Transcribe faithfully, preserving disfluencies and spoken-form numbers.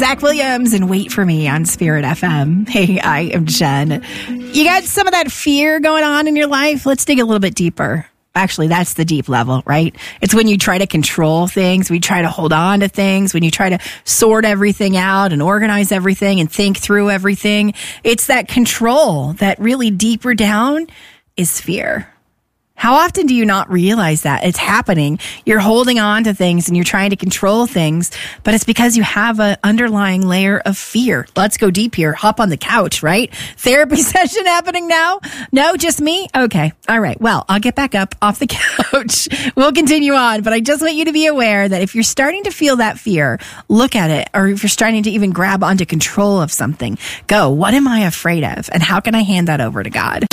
Zach Williams and Wait For Me on Spirit F M. Hey, I am Jen. You got some of that fear going on in your life? Let's dig a little bit deeper. Actually, that's the deep level, right? It's when you try to control things, we try to hold on to things, when you try to sort everything out and organize everything and think through everything. It's that control that really deeper down is fear. How often do you not realize that it's happening? You're holding on to things and you're trying to control things, but it's because you have an underlying layer of fear. Let's go deep here. Hop on the couch, right? Therapy session happening now? No, just me? Okay. All right. Well, I'll get back up off the couch. We'll continue on, but I just want you to be aware that if you're starting to feel that fear, look at it. Or if you're starting to even grab onto control of something, go, what am I afraid of? And how can I hand that over to God?